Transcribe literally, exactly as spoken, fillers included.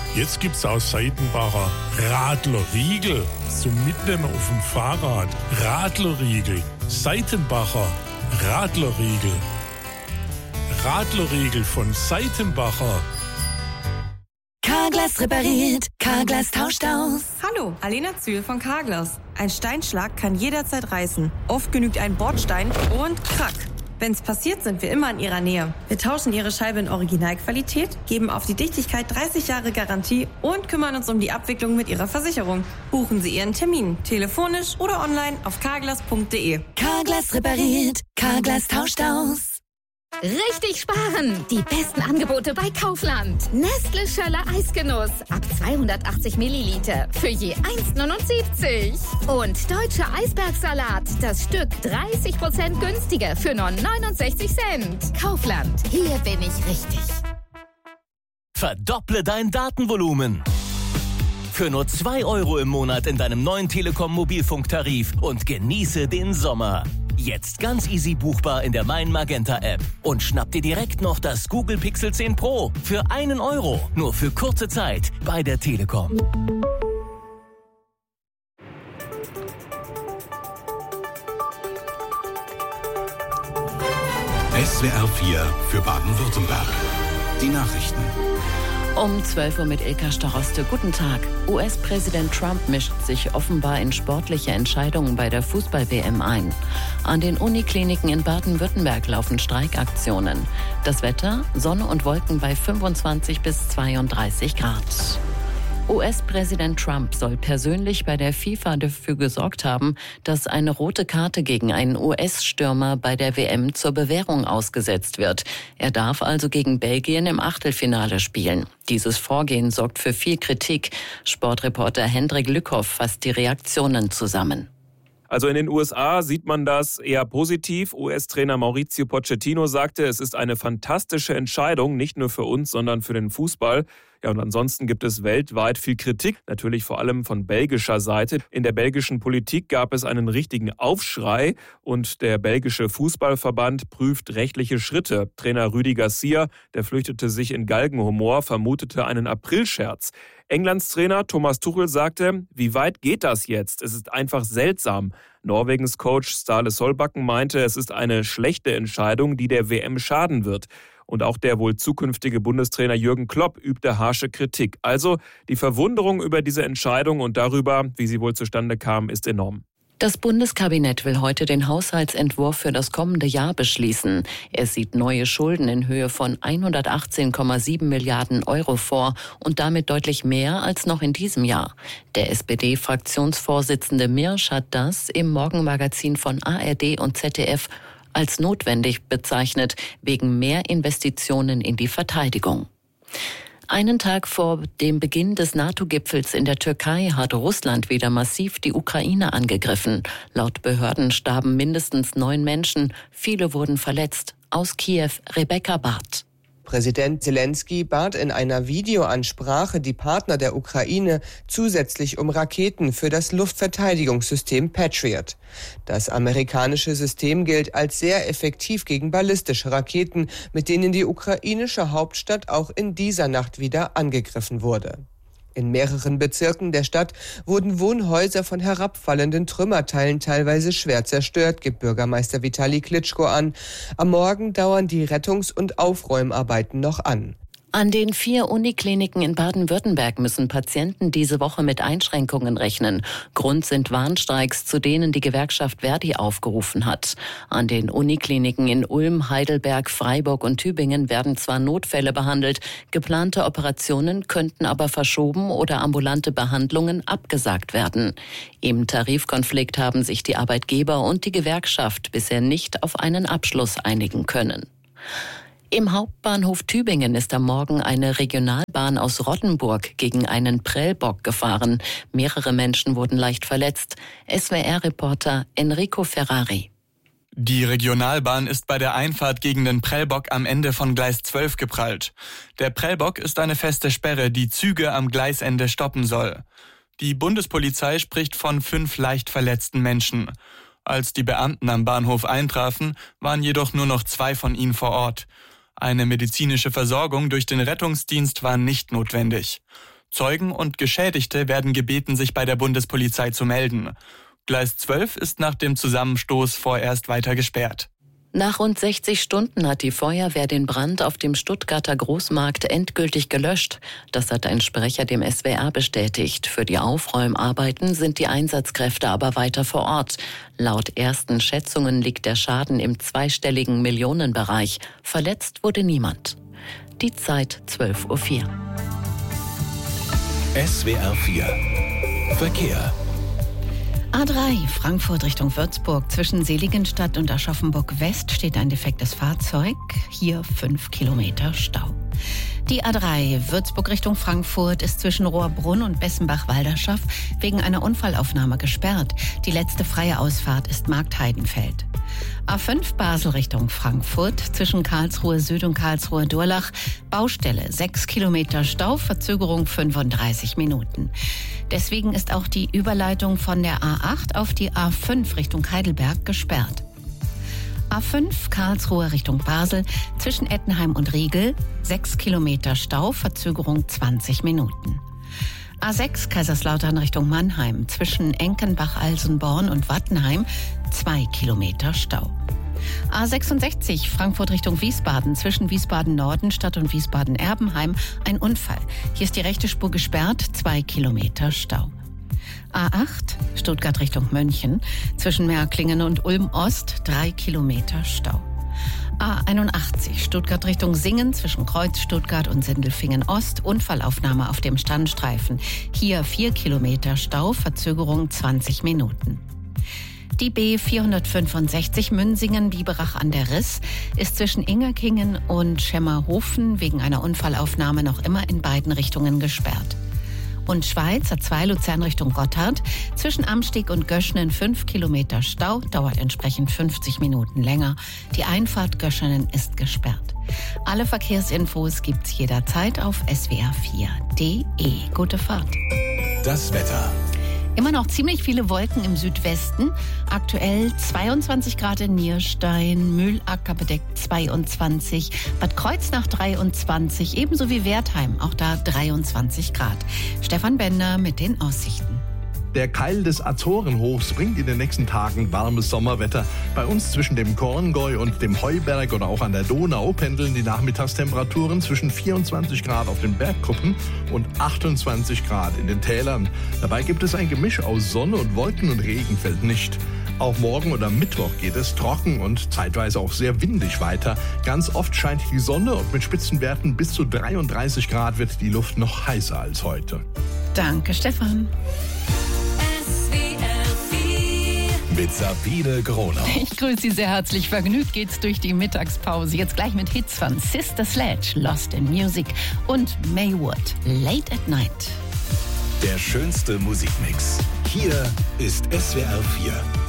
Jetzt gibt's aus Seitenbacher Radlerriegel zum Mitnehmen auf dem Fahrrad. Radlerriegel, Seitenbacher Radlerriegel. Radlerriegel von Seitenbacher. Carglass repariert, Carglass tauscht aus. Hallo, Alena Zühl von Carglass. Ein Steinschlag kann jederzeit reißen. Oft genügt ein Bordstein und krack. Wenn's passiert, sind wir immer in Ihrer Nähe. Wir tauschen Ihre Scheibe in Originalqualität, geben auf die Dichtigkeit dreißig Jahre Garantie und kümmern uns um die Abwicklung mit Ihrer Versicherung. Buchen Sie Ihren Termin, telefonisch oder online auf carglass punkt de. Carglass repariert, Carglass tauscht aus. Richtig sparen! Die besten Angebote bei Kaufland. Nestle Schöller Eisgenuss ab zweihundertachtzig Milliliter für je eins neunundsiebzig. Und Deutscher Eisbergsalat, das Stück dreißig Prozent günstiger für nur neunundsechzig Cent. Kaufland, hier bin ich richtig. Verdopple dein Datenvolumen. Für nur zwei Euro im Monat in deinem neuen Telekom-Mobilfunktarif und genieße den Sommer. Jetzt ganz easy buchbar in der Mein Magenta App. Und schnapp dir direkt noch das Google Pixel zehn Pro für einen Euro. Nur für kurze Zeit bei der Telekom. S W R vier für Baden-Württemberg. Die Nachrichten. Um zwölf Uhr mit Ilka Staroste. Guten Tag. U S-Präsident Trump mischt sich offenbar in sportliche Entscheidungen bei der Fußball-W M ein. An den Unikliniken in Baden-Württemberg laufen Streikaktionen. Das Wetter: Sonne und Wolken bei fünfundzwanzig bis zweiunddreißig Grad. U S-Präsident Trump soll persönlich bei der FIFA dafür gesorgt haben, dass eine rote Karte gegen einen U S-Stürmer bei der W M zur Bewährung ausgesetzt wird. Er darf also gegen Belgien im Achtelfinale spielen. Dieses Vorgehen sorgt für viel Kritik. Sportreporter Hendrik Lückhoff fasst die Reaktionen zusammen. Also in den U S A sieht man das eher positiv. U S-Trainer Mauricio Pochettino sagte, es ist eine fantastische Entscheidung, nicht nur für uns, sondern für den Fußball. Ja, und ansonsten gibt es weltweit viel Kritik, natürlich vor allem von belgischer Seite. In der belgischen Politik gab es einen richtigen Aufschrei und der belgische Fußballverband prüft rechtliche Schritte. Trainer Rudi Garcia, der flüchtete sich in Galgenhumor, vermutete einen Aprilscherz. Englands Trainer Thomas Tuchel sagte, wie weit geht das jetzt? Es ist einfach seltsam. Norwegens Coach Ståle Solbakken meinte, es ist eine schlechte Entscheidung, die der W M schaden wird. Und auch der wohl zukünftige Bundestrainer Jürgen Klopp übte harsche Kritik. Also die Verwunderung über diese Entscheidung und darüber, wie sie wohl zustande kam, ist enorm. Das Bundeskabinett will heute den Haushaltsentwurf für das kommende Jahr beschließen. Er sieht neue Schulden in Höhe von hundertachtzehn Komma sieben Milliarden Euro vor und damit deutlich mehr als noch in diesem Jahr. Der S P D-Fraktionsvorsitzende Mirsch hat das im Morgenmagazin von A R D und Z D F als notwendig bezeichnet, wegen mehr Investitionen in die Verteidigung. Einen Tag vor dem Beginn des NATO-Gipfels in der Türkei hat Russland wieder massiv die Ukraine angegriffen. Laut Behörden starben mindestens neun Menschen, viele wurden verletzt. Aus Kiew, Rebecca Barth. Präsident Zelensky bat in einer Videoansprache die Partner der Ukraine zusätzlich um Raketen für das Luftverteidigungssystem Patriot. Das amerikanische System gilt als sehr effektiv gegen ballistische Raketen, mit denen die ukrainische Hauptstadt auch in dieser Nacht wieder angegriffen wurde. In mehreren Bezirken der Stadt wurden Wohnhäuser von herabfallenden Trümmerteilen teilweise schwer zerstört, gibt Bürgermeister Vitali Klitschko an. Am Morgen dauern die Rettungs- und Aufräumarbeiten noch an. An den vier Unikliniken in Baden-Württemberg müssen Patienten diese Woche mit Einschränkungen rechnen. Grund sind Warnstreiks, zu denen die Gewerkschaft Verdi aufgerufen hat. An den Unikliniken in Ulm, Heidelberg, Freiburg und Tübingen werden zwar Notfälle behandelt, geplante Operationen könnten aber verschoben oder ambulante Behandlungen abgesagt werden. Im Tarifkonflikt haben sich die Arbeitgeber und die Gewerkschaft bisher nicht auf einen Abschluss einigen können. Im Hauptbahnhof Tübingen ist am Morgen eine Regionalbahn aus Rottenburg gegen einen Prellbock gefahren. Mehrere Menschen wurden leicht verletzt. S W R-Reporter Enrico Ferrari. Die Regionalbahn ist bei der Einfahrt gegen den Prellbock am Ende von Gleis zwölf geprallt. Der Prellbock ist eine feste Sperre, die Züge am Gleisende stoppen soll. Die Bundespolizei spricht von fünf leicht verletzten Menschen. Als die Beamten am Bahnhof eintrafen, waren jedoch nur noch zwei von ihnen vor Ort. Eine medizinische Versorgung durch den Rettungsdienst war nicht notwendig. Zeugen und Geschädigte werden gebeten, sich bei der Bundespolizei zu melden. Gleis zwölf ist nach dem Zusammenstoß vorerst weiter gesperrt. Nach rund sechzig Stunden hat die Feuerwehr den Brand auf dem Stuttgarter Großmarkt endgültig gelöscht. Das hat ein Sprecher dem S W R bestätigt. Für die Aufräumarbeiten sind die Einsatzkräfte aber weiter vor Ort. Laut ersten Schätzungen liegt der Schaden im zweistelligen Millionenbereich. Verletzt wurde niemand. Die Zeit zwölf Uhr vier. S W R vier Verkehr. A drei Frankfurt Richtung Würzburg. Zwischen Seligenstadt und Aschaffenburg West steht ein defektes Fahrzeug. Hier fünf Kilometer Stau. Die A drei Würzburg Richtung Frankfurt ist zwischen Rohrbrunn und Bessenbach-Walderschaff wegen einer Unfallaufnahme gesperrt. Die letzte freie Ausfahrt ist Marktheidenfeld. A fünf Basel Richtung Frankfurt zwischen Karlsruhe Süd und Karlsruhe Durlach. Baustelle, sechs Kilometer Stau, Verzögerung fünfunddreißig Minuten. Deswegen ist auch die Überleitung von der A acht auf die A fünf Richtung Heidelberg gesperrt. A fünf Karlsruhe Richtung Basel zwischen Ettenheim und Riegel, sechs Kilometer Stau, Verzögerung zwanzig Minuten. A sechs Kaiserslautern Richtung Mannheim zwischen Enkenbach-Alsenborn und Wattenheim, zwei Kilometer Stau. A sechsundsechzig Frankfurt Richtung Wiesbaden zwischen Wiesbaden-Nordenstadt und Wiesbaden-Erbenheim, ein Unfall. Hier ist die rechte Spur gesperrt, zwei Kilometer Stau. A acht Stuttgart Richtung München zwischen Märklingen und Ulm-Ost, drei Kilometer Stau. A einundachtzig Stuttgart Richtung Singen zwischen Kreuz Stuttgart und Sindelfingen Ost, Unfallaufnahme auf dem Standstreifen. Hier vier Kilometer Stau, Verzögerung zwanzig Minuten. Die B vierhundertfünfundsechzig Münsingen-Biberach an der Riss ist zwischen Ingerkingen und Schemmerhofen wegen einer Unfallaufnahme noch immer in beiden Richtungen gesperrt. Und Schweiz A zwei Luzern Richtung Gotthard zwischen Amstieg und Göschenen fünf Kilometer Stau, dauert entsprechend fünfzig Minuten länger. Die Einfahrt Göschenen ist gesperrt. Alle Verkehrsinfos gibt's jederzeit auf S W R vier punkt D E. Gute Fahrt. Das Wetter. Immer noch ziemlich viele Wolken im Südwesten. Aktuell zweiundzwanzig Grad in Nierstein, Mühlacker bedeckt zweiundzwanzig, Bad Kreuznach dreiundzwanzig, ebenso wie Wertheim, auch da dreiundzwanzig Grad. Stefan Bender mit den Aussichten. Der Keil des Azorenhochs bringt in den nächsten Tagen warmes Sommerwetter. Bei uns zwischen dem Korngäu und dem Heuberg oder auch an der Donau pendeln die Nachmittagstemperaturen zwischen vierundzwanzig Grad auf den Bergkuppen und achtundzwanzig Grad in den Tälern. Dabei gibt es ein Gemisch aus Sonne und Wolken und Regen fällt nicht. Auch morgen oder Mittwoch geht es trocken und zeitweise auch sehr windig weiter. Ganz oft scheint die Sonne und mit Spitzenwerten bis zu dreiunddreißig Grad wird die Luft noch heißer als heute. Danke, Stefan. Mit Sabine Gronau. Ich grüße Sie sehr herzlich. Vergnügt geht's durch die Mittagspause. Jetzt gleich mit Hits von Sister Sledge, Lost in Music und Maywood, Late at Night. Der schönste Musikmix. Hier ist S W R vier.